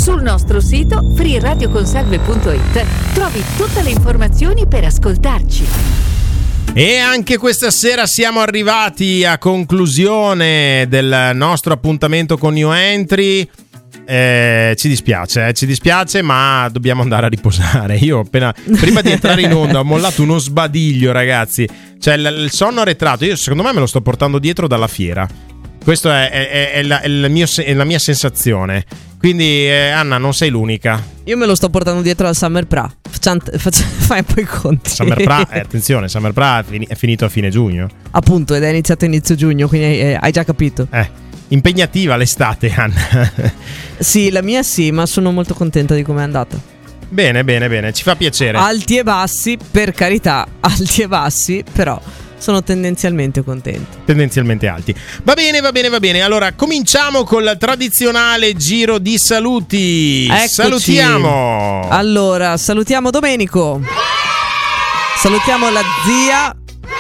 Sul nostro sito freeradioconsalve.it trovi tutte le informazioni per ascoltarci. E anche questa sera siamo arrivati a conclusione del nostro appuntamento con New Entry. Ci dispiace, ma dobbiamo andare a riposare. Io prima di entrare in onda ho mollato uno sbadiglio, ragazzi. Cioè il sonno arretrato, io secondo me me lo sto portando dietro dalla fiera. Questa è la mia sensazione. Quindi Anna, non sei l'unica. Io me lo sto portando dietro al Summer Pra. Fai poi i conti. Summer Pra, attenzione, Summer Pra è finito a fine giugno. Appunto, ed è iniziato a inizio giugno, quindi hai già capito. Impegnativa l'estate, Anna. Sì, la mia sì, ma sono molto contenta di come è andata. Bene, ci fa piacere. Alti e bassi, per carità, alti e bassi, però sono tendenzialmente contenti. Tendenzialmente alti. Va bene. Allora, cominciamo col tradizionale giro di saluti. Eccoci. Salutiamo. Allora, salutiamo Domenico. Salutiamo la zia.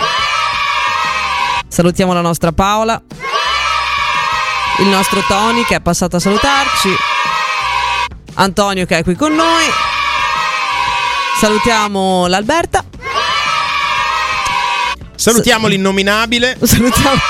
Salutiamo la nostra Paola. Il nostro Tony che è passato a salutarci. Antonio che è qui con noi. Salutiamo l'Alberta. Salutiamo l'innominabile. Salutiamo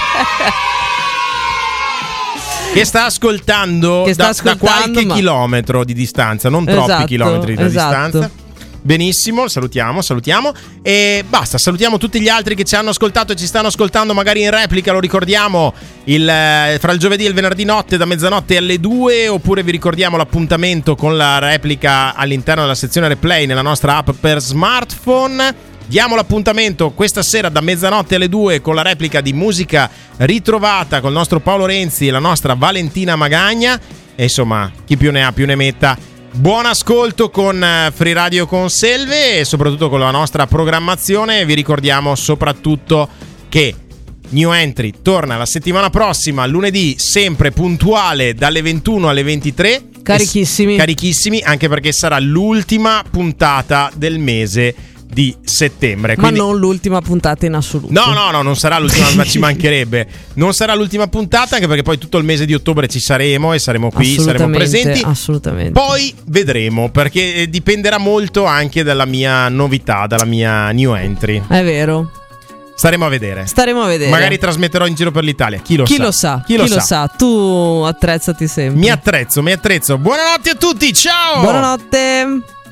che sta ascoltando, da qualche chilometro di distanza, non troppi chilometri di distanza. Benissimo, salutiamo. E basta, salutiamo tutti gli altri che ci hanno ascoltato e ci stanno ascoltando magari in replica, lo ricordiamo, fra il giovedì e il venerdì notte da mezzanotte alle 2, oppure vi ricordiamo l'appuntamento con la replica all'interno della sezione replay nella nostra app per smartphone. Diamo l'appuntamento questa sera da mezzanotte alle 2 con la replica di Musica Ritrovata con il nostro Paolo Renzi e la nostra Valentina Magagna. E insomma, chi più ne ha più ne metta. Buon ascolto con Free Radio Conselve e soprattutto con la nostra programmazione. Vi ricordiamo soprattutto che New Entry torna la settimana prossima, lunedì, sempre puntuale dalle 21 alle 23. Carichissimi, anche perché sarà l'ultima puntata del mese di settembre. Ma non l'ultima puntata in assoluto. No, non sarà l'ultima, ma ci mancherebbe. Non sarà l'ultima puntata, anche perché poi tutto il mese di ottobre ci saremo e saremo qui, saremo presenti. Assolutamente. Poi vedremo, perché dipenderà molto anche dalla mia novità, dalla mia New Entry. È vero. Staremo a vedere. Magari trasmetterò in giro per l'Italia. Chi lo sa. Tu attrezzati sempre. Mi attrezzo. Buonanotte a tutti, ciao. Buonanotte.